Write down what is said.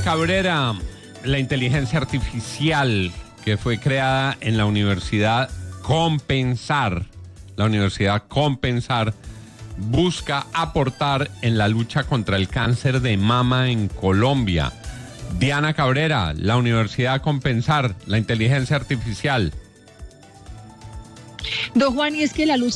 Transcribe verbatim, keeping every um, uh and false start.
Cabrera, la inteligencia artificial que fue creada en la Universidad Compensar, la Universidad Compensar, busca aportar en la lucha contra el cáncer de mama en Colombia. Diana Cabrera, la Universidad Compensar, la inteligencia artificial. Don Juan, y es que la lucha